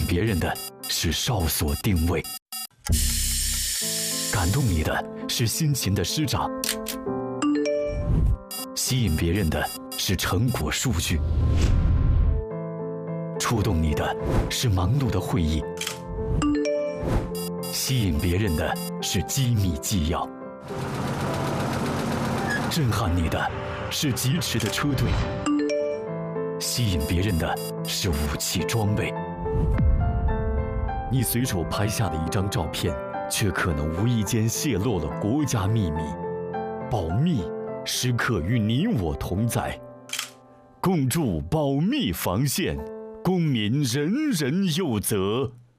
别人的是哨所定位，感动你的是辛勤的师长，吸引别人的是成果数据，触动你的是忙碌的会议，吸引别人的是机密纪要，震撼你的是疾驰的车队，吸引别人的是武器装备。你随手拍下的一张照片，却可能无意间泄露了国家秘密。保密时刻与你我同在，共筑保密防线，公民人人有责。